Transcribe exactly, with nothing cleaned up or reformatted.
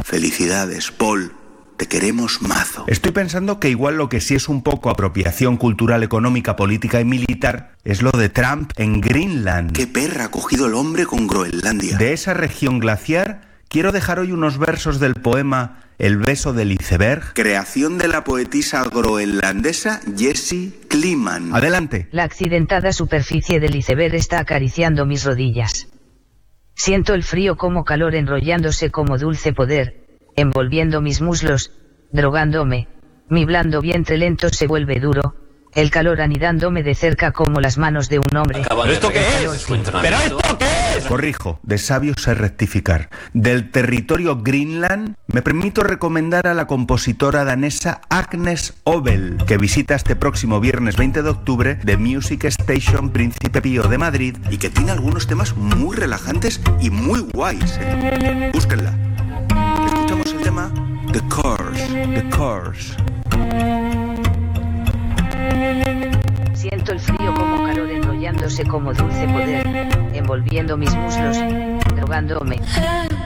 Felicidades, Paul. Te queremos mazo. Estoy pensando que igual lo que sí es un poco apropiación cultural, económica, política y militar es lo de Trump en Greenland. ¿Qué perra ha cogido el hombre con Groenlandia? De esa región glaciar quiero dejar hoy unos versos del poema El beso del iceberg, creación de la poetisa groenlandesa Jessie Kliman. Adelante. La accidentada superficie del iceberg está acariciando mis rodillas. Siento el frío como calor enrollándose como dulce poder, envolviendo mis muslos, drogándome, mi blando vientre lento se vuelve duro, el calor anidándome de cerca como las manos de un hombre. ¿Pero esto qué es? ¿Pero esto qué es? Corrijo, de sabios es rectificar. Del territorio Greenland, me permito recomendar a la compositora danesa Agnes Obel, que visita este próximo viernes veinte de octubre The Music Station Príncipe Pío de Madrid y que tiene algunos temas muy relajantes y muy guays, ¿eh? Búsquenla. Escuchamos el tema The Course, The Course. Siento el frío como calor enrollándose como dulce poder, envolviendo mis muslos, drogándome,